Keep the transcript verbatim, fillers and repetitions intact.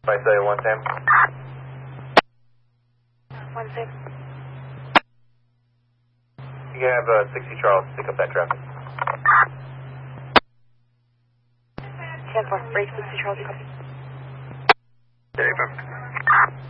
I say one Sam. One Sam. You can have uh, sixty Charles pick up that traffic. ten four, break sixty Charles, you copy. Okay,